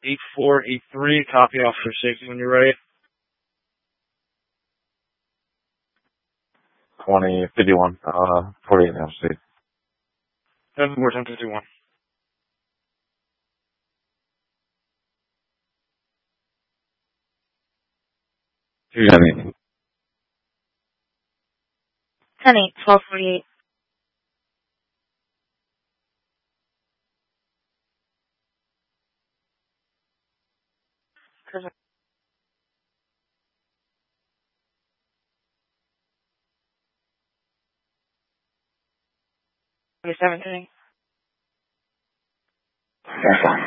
8483, copy officer safety when you're ready. 2051, 48 Elm Street. 1051. You got anything? 10-8, 1248. Perfect. 27. Yes, sir.